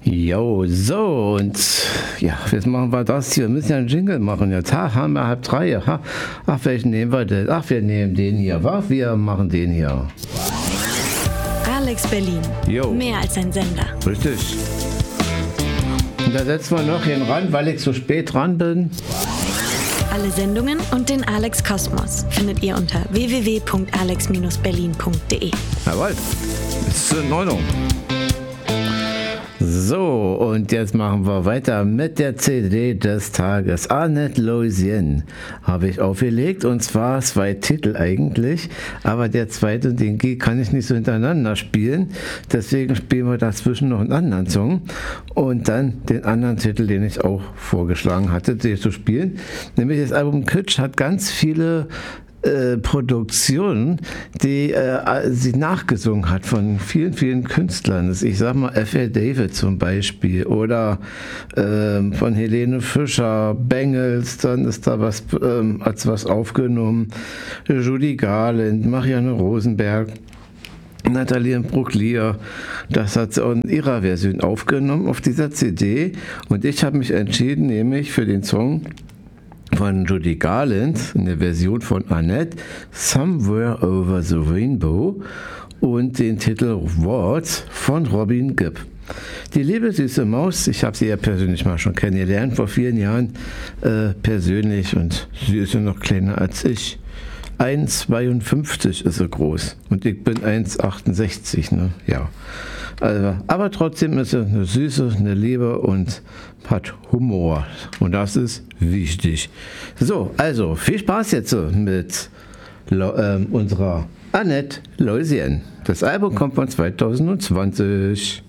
Jo, so, und ja, jetzt machen wir das hier. Wir müssen ja einen Jingle machen jetzt. Haben wir 2:30. Ach, welchen nehmen wir denn? Ach, wir nehmen den hier. Wir machen den hier. Alex Berlin. Jo. Mehr als ein Sender. Richtig. Und da setzen wir noch hin ran, weil ich so spät dran bin. Alle Sendungen und den Alex Kosmos findet ihr unter www.alex-berlin.de. Jawohl, ist in Ordnung. So, und jetzt machen wir weiter mit der CD des Tages. Annette Louisiane habe ich aufgelegt, und zwar 2 Titel eigentlich, aber der zweite, den kann ich nicht so hintereinander spielen, deswegen spielen wir dazwischen noch einen anderen Song und dann den anderen Titel, den ich auch vorgeschlagen hatte, den zu spielen, nämlich das Album Kitsch hat ganz viele Produktionen, die sie nachgesungen hat von vielen, vielen Künstlern. Ich sag mal F.L. David zum Beispiel oder von Helene Fischer, Bengels, dann ist da was als was aufgenommen, Judy Garland, Marianne Rosenberg, Nathalie Imbruglia, das hat sie auch in ihrer Version aufgenommen auf dieser CD, und ich habe mich entschieden, nämlich für den Song von Judy Garland, in der Version von Annette, Somewhere Over the Rainbow, und den Titel Words von Robin Gibb. Die liebe süße Maus, ich habe sie ja persönlich mal schon kennengelernt, vor vielen Jahren persönlich, und sie ist ja noch kleiner als ich. 1,52 ist sie groß und ich bin 1,68, ne? Ja. Also, aber trotzdem ist sie eine Süße, eine Liebe und hat Humor. Und das ist wichtig. So, also viel Spaß jetzt mit unserer Annette Louisiane. Das Album kommt von 2020.